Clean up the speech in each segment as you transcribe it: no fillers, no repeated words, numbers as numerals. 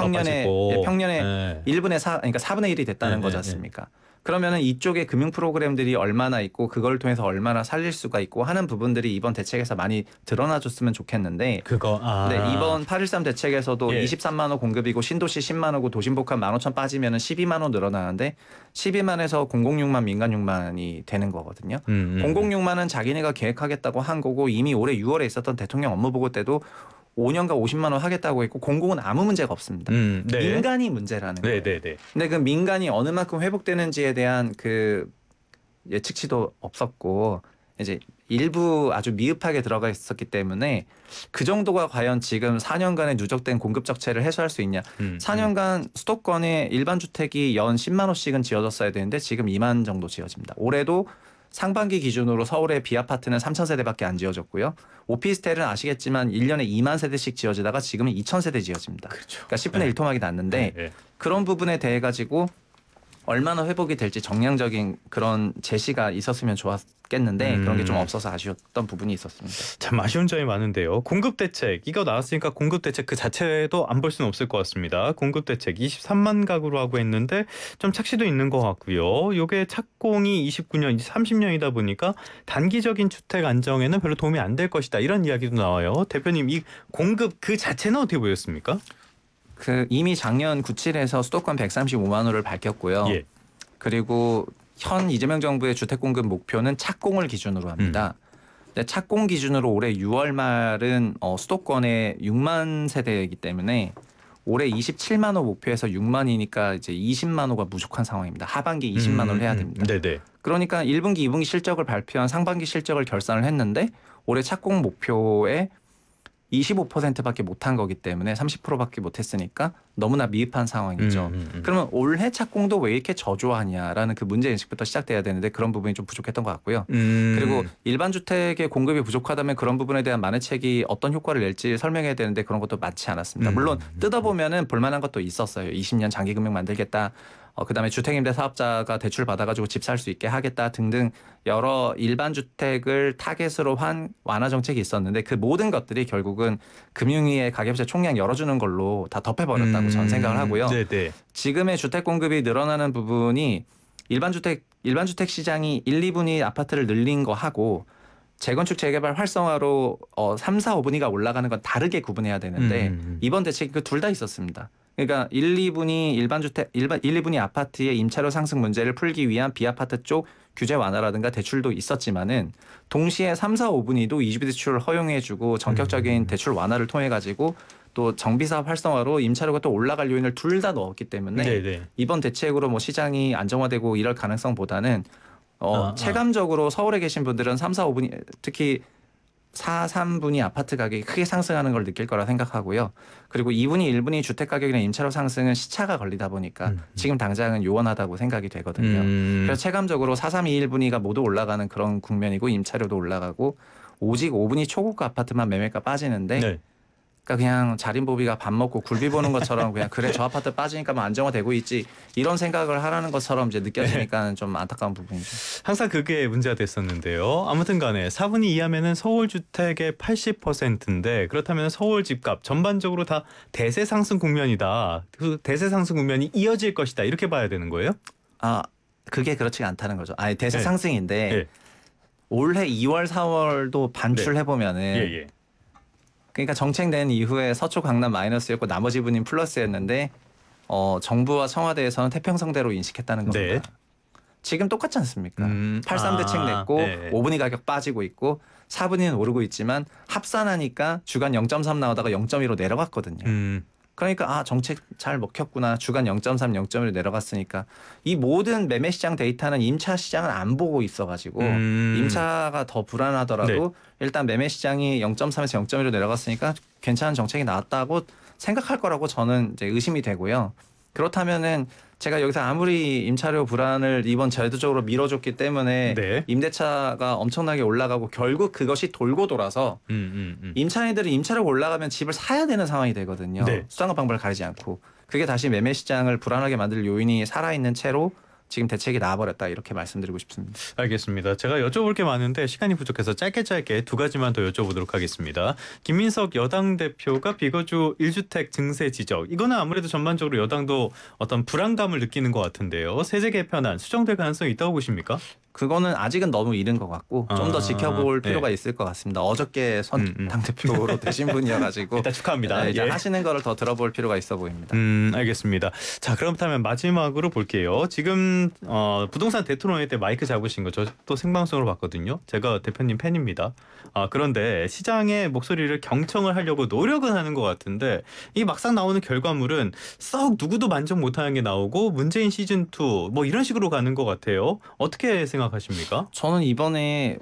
평년의 네. 1분의 4, 그러니까 4분의 1이 됐다는 네, 거지 네, 않습니까? 그러면은 이쪽에 금융 프로그램들이 얼마나 있고 그걸 통해서 얼마나 살릴 수가 있고 하는 부분들이 이번 대책에서 많이 드러나줬으면 좋겠는데 그거 네, 이번 8.13 대책에서도 예. 23만 원 공급이고 신도시 10만 원고 도심복합 15,000 빠지면은 12만 원 늘어나는데 12만에서 공공 6만 민간 6만이 되는 거거든요. 공공 6만은 자기네가 계획하겠다고 한 거고 이미 올해 6월에 있었던 대통령 업무보고 때도 5년간 50만 원 하겠다고 했고 공공은 아무 문제가 없습니다. 네. 민간이 문제라는 네, 거예요. 네, 네. 근데 그 민간이 어느 만큼 회복되는지에 대한 그 예측치도 없었고 이제 일부 아주 미흡하게 들어가 있었기 때문에 그 정도가 과연 지금 4년간의 누적된 공급 적체를 해소할 수 있냐. 4년간 수도권에 일반 주택이 연 10만 호씩은 지어졌어야 되는데 지금 2만 정도 지어집니다. 올해도 상반기 기준으로 서울의 비아파트는 3,000세대밖에 안 지어졌고요. 오피스텔은 아시겠지만 1년에 2만 세대씩 지어지다가 지금은 2,000세대 지어집니다. 그렇죠. 그러니까 10분의 1 토막이 났는데 네. 그런 부분에 대해 가지고 얼마나 회복이 될지 정량적인 그런 제시가 있었으면 좋았겠는데 그런 게 좀 없어서 아쉬웠던 부분이 있었습니다. 참 아쉬운 점이 많은데요. 공급 대책 이거 나왔으니까 공급 대책 그 자체도 안 볼 수는 없을 것 같습니다. 공급 대책 23만 가구로 하고 있는데 좀 착시도 있는 것 같고요. 이게 착공이 29년, 30년이다 보니까 단기적인 주택 안정에는 별로 도움이 안 될 것이다. 이런 이야기도 나와요. 대표님 이 공급 그 자체는 어떻게 보였습니까? 그 이미 작년 97에서 수도권 135만 호를 밝혔고요. 예. 그리고 현 이재명 정부의 주택 공급 목표는 착공을 기준으로 합니다. 근데 착공 기준으로 올해 6월 말은 수도권에 6만 세대이기 때문에 올해 27만 호 목표에서 6만이니까 이제 20만 호가 부족한 상황입니다. 하반기 20만 호를 해야 됩니다. 네네. 그러니까 1분기, 2분기 실적을 발표한 상반기 실적을 결산을 했는데 올해 착공 목표에 25%밖에 못한 거기 때문에 30%밖에 못했으니까 너무나 미흡한 상황이죠. 그러면 올해 착공도 왜 이렇게 저조하냐라는 그 문제인식부터 시작돼야 되는데 그런 부분이 좀 부족했던 것 같고요. 그리고 일반 주택의 공급이 부족하다면 그런 부분에 대한 만회책이 어떤 효과를 낼지 설명해야 되는데 그런 것도 많지 않았습니다. 물론 뜯어보면은 볼만한 것도 있었어요. 20년 장기금융 만들겠다. 그다음에 주택임대 사업자가 대출 받아가지고 집 살 수 있게 하겠다 등등 여러 일반 주택을 타겟으로 한 완화 정책이 있었는데 그 모든 것들이 결국은 금융위의 가계부채 총량 열어주는 걸로 다 덮여버렸다고 저는 생각을 하고요. 네네. 지금의 주택 공급이 늘어나는 부분이 일반 주택 시장이 1, 2분위 아파트를 늘린 거 하고 재건축 재개발 활성화로 3, 4, 5분위가 올라가는 건 다르게 구분해야 되는데 이번 대책이 그 둘 다 있었습니다. 그러니까 1, 2분위 1, 2분위 아파트의 임차료 상승 문제를 풀기 위한 비아파트 쪽 규제 완화라든가 대출도 있었지만은 동시에 3, 4, 5분위도 이주비 대출을 허용해주고 전격적인 대출 완화를 통해 가지고 또 정비사업 활성화로 임차료가 또 올라갈 요인을 둘 다 넣었기 때문에 네네. 이번 대책으로 뭐 시장이 안정화되고 이럴 가능성보다는 체감적으로 서울에 계신 분들은 3, 4, 5분위 특히 4, 3분위 아파트 가격이 크게 상승하는 걸 느낄 거라 생각하고요. 그리고 2분위, 1분위 주택 가격이나 임차료 상승은 시차가 걸리다 보니까 지금 당장은 요원하다고 생각이 되거든요. 그래서 체감적으로 4, 3, 2, 1분위가 모두 올라가는 그런 국면이고 임차료도 올라가고 오직 5분위 초고가 아파트만 매매가 빠지는데 네. 그러니까 그냥 자린보비가 밥 먹고 굴비 보는 것처럼 그냥 그래 저 아파트 빠지니까 뭐 안정화되고 있지 이런 생각을 하라는 것처럼 이제 느껴지니까 좀 안타까운 부분이죠. 항상 그게 문제가 됐었는데요. 아무튼 간에 4분위 이하면은 서울 주택의 80%인데 그렇다면 서울 집값 전반적으로 다 대세 상승 국면이다. 그 대세 상승 국면이 이어질 것이다. 이렇게 봐야 되는 거예요? 그게 그렇지가 않다는 거죠. 아니 대세 네. 상승인데 예. 올해 2월, 4월도 반출해 보면은 예. 그러니까 정책 낸 이후에 서초 강남 마이너스였고 나머지 분인 플러스였는데 정부와 청와대에서는 태평성대로 인식했다는 겁니다. 네. 지금 똑같지 않습니까? 83 대책 냈고 예. 5분위 가격 빠지고 있고 4분위는 오르고 있지만 합산하니까 주간 0.3 나오다가 0.2로 내려갔거든요. 그러니까 정책 잘 먹혔구나. 주간 0.3, 0.1로 내려갔으니까 이 모든 매매 시장 데이터는 임차 시장을 안 보고 있어가지고 임차가 더 불안하더라도 일단 매매 시장이 0.3에서 0.1로 내려갔으니까 괜찮은 정책이 나왔다고 생각할 거라고 저는 이제 의심이 되고요. 그렇다면은 제가 여기서 아무리 임차료 불안을 이번 제도적으로 밀어줬기 때문에 임대차가 엄청나게 올라가고 결국 그것이 돌고 돌아서 임차인들은 임차료가 올라가면 집을 사야 되는 상황이 되거든요. 수단과 방법을 가리지 않고 그게 다시 매매 시장을 불안하게 만들 요인이 살아있는 채로 지금 대책이 나와버렸다 이렇게 말씀드리고 싶습니다. 알겠습니다. 제가 여쭤볼 게 많은데 시간이 부족해서 짧게 두 가지만 더 여쭤보도록 하겠습니다. 김민석 여당 대표가 비거주 1주택 증세 지적. 이거는 아무래도 전반적으로 여당도 어떤 불안감을 느끼는 것 같은데요. 세제 개편안 수정될 가능성이 있다고 보십니까? 그거는 아직은 너무 이른 것 같고 좀 더 지켜볼 네. 필요가 있을 것 같습니다. 어저께 당대표로 되신 분이어가지고 일단 축하합니다. 네, 이제 예. 하시는 거를 더 들어볼 필요가 있어 보입니다. 알겠습니다. 자, 그렇다면 마지막으로 볼게요. 지금 부동산 대토론회 때 마이크 잡으신 거 저 또 생방송으로 봤거든요. 제가 대표님 팬입니다. 그런데 시장의 목소리를 경청을 하려고 노력은 하는 것 같은데 이 막상 나오는 결과물은 썩 누구도 만족 못하는 게 나오고 문재인 시즌2 뭐 이런 식으로 가는 것 같아요. 어떻게 생각하십니까? 저는 이번에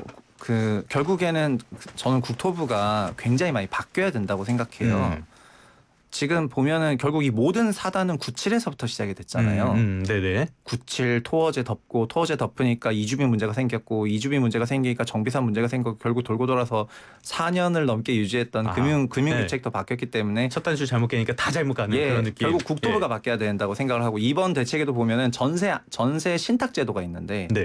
결국에는 저는 국토부가 굉장히 많이 바뀌어야 된다고 생각해요. 지금 보면은 결국 이 모든 사단은 97에서부터 시작이 됐잖아요. 네네. 97 토어제 덮고 토어제 덮으니까 이주민 문제가 생겼고 이주민 문제가 생기니까 정비사 문제가 생기고 결국 돌고 돌아서 4년을 넘게 유지했던 금융규칙도 바뀌었기 때문에 첫 단추 잘못 깨니까 다 잘못 가는 그런 느낌. 결국 국토부가 바뀌어야 된다고 생각을 하고 이번 대책에도 보면은 전세 신탁 제도가 있는데 네.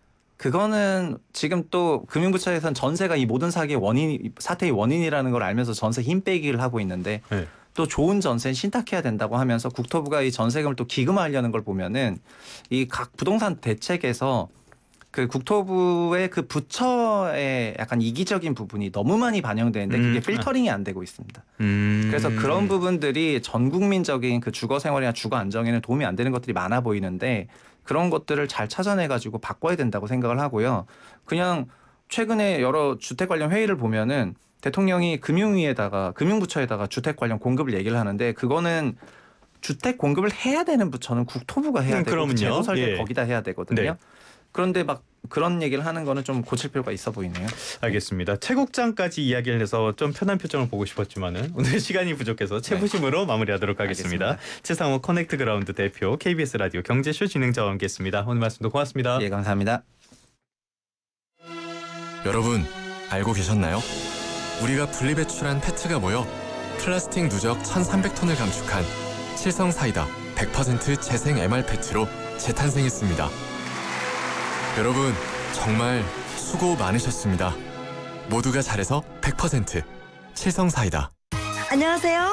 그거는 지금 또 금융부처에서는 전세가 이 모든 사태의 원인이라는 걸 알면서 전세 힘 빼기를 하고 있는데 네. 또 좋은 전세는 신탁해야 된다고 하면서 국토부가 이 전세금을 또 기금화하려는 걸 보면은 이 각 부동산 대책에서 그 국토부의 그 부처의 약간 이기적인 부분이 너무 많이 반영되는데 그게 필터링이 안 되고 있습니다. 그래서 그런 부분들이 전 국민적인 그 주거 생활이나 주거 안정에는 도움이 안 되는 것들이 많아 보이는데 그런 것들을 잘 찾아내 가지고 바꿔야 된다고 생각을 하고요. 그냥 최근에 여러 주택 관련 회의를 보면은 대통령이 금융부처에다가 주택 관련 공급을 얘기를 하는데 그거는 주택 공급을 해야 되는 부처는 국토부가 해야 되고 그럼요. 제도 설계 예. 거기다 해야 되거든요. 네. 그런데 막 그런 얘기를 하는 거는 좀 고칠 필요가 있어 보이네요. 알겠습니다. 최국장까지 이야기를 해서 좀 편한 표정을 보고 싶었지만은 오늘 시간이 부족해서 최부심으로 마무리하도록 하겠습니다. 알겠습니다. 최상호 커넥트 그라운드 대표, KBS 라디오 경제쇼 진행자와 함께했습니다. 오늘 말씀도 고맙습니다. 예, 감사합니다. 여러분, 알고 계셨나요? 우리가 분리배출한 페트가 모여 플라스틱 누적 1,300톤을 감축한 칠성사이다 100% 재생 MR 페트로 재탄생했습니다. 여러분, 정말 수고 많으셨습니다. 모두가 잘해서 100% 칠성사이다. 안녕하세요.